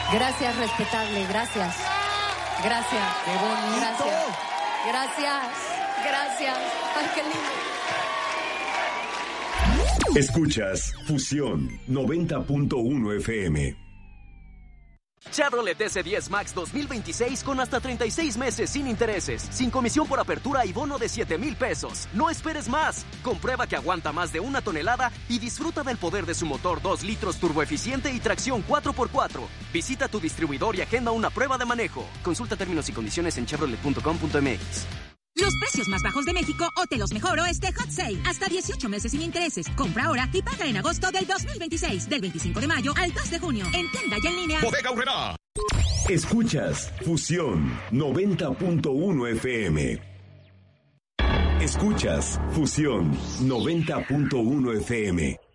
Gracias, respetable, gracias. Gracias. ¡Qué bonito! Gracias. Gracias. Gracias. Ay, qué lindo. Escuchas Fusión 90.1 FM. Chevrolet S10 Max 2026 con hasta 36 meses sin intereses, sin comisión por apertura y bono de 7,000 pesos. No esperes más. Comprueba que aguanta más de 1 tonelada y disfruta del poder de su motor 2 litros turboeficiente y tracción 4x4. Visita tu distribuidor y agenda una prueba de manejo. Consulta términos y condiciones en chevrolet.com.mx. Los precios más bajos de México o te los mejoro este Hot Sale. Hasta 18 meses sin intereses. Compra ahora y paga en agosto del 2026. Del 25 de mayo al 2 de junio. En tienda y en línea. Bodega Aurrerá. Escuchas Fusión 90.1 FM. Escuchas Fusión 90.1 FM.